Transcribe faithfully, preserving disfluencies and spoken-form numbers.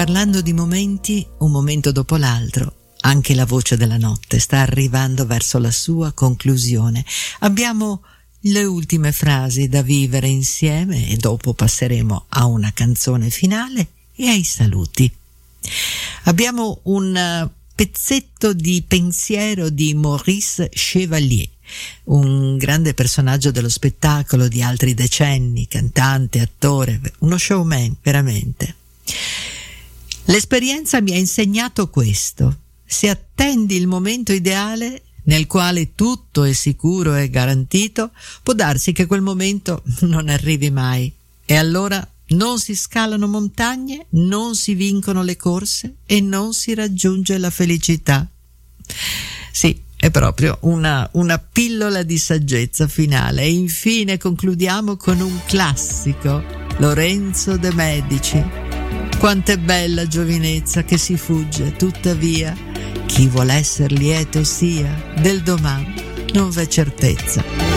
parlando di momenti, un momento dopo l'altro, anche la voce della notte sta arrivando verso la sua conclusione. Abbiamo le ultime frasi da vivere insieme e dopo passeremo a una canzone finale e ai saluti. Abbiamo un pezzetto di pensiero di Maurice Chevalier, un grande personaggio dello spettacolo di altri decenni, cantante, attore, uno showman veramente. L'esperienza mi ha insegnato questo: se attendi il momento ideale nel quale tutto è sicuro e garantito, può darsi che quel momento non arrivi mai, e allora non si scalano montagne, non si vincono le corse e non si raggiunge la felicità. Sì, è proprio una, una pillola di saggezza finale. E infine concludiamo con un classico, Lorenzo de Medici. Quant'è bella giovinezza che si fugge, tuttavia chi vuol esser lieto sia, del domani non v'è certezza.